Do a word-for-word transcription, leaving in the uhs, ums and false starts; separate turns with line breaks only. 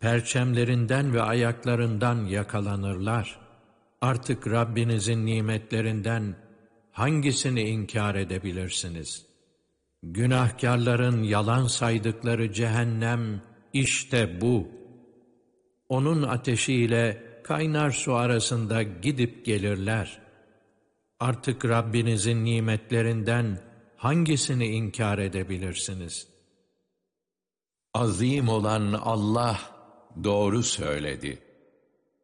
perçemlerinden ve ayaklarından yakalanırlar. Artık Rabbinizin nimetlerinden hangisini inkar edebilirsiniz? Günahkarların yalan saydıkları cehennem işte bu. Onun ateşiyle kaynar su arasında gidip gelirler. Artık Rabbinizin nimetlerinden hangisini inkar edebilirsiniz?
Azim olan Allah doğru söyledi.